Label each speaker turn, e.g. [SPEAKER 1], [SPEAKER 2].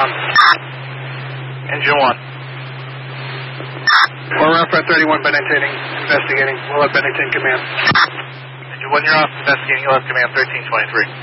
[SPEAKER 1] on.
[SPEAKER 2] Engine 1.
[SPEAKER 1] We're around for 31, Benningtoning, investigating. We'll have Bennington command.
[SPEAKER 2] Engine 1, you're off, investigating, you'll have command 1323.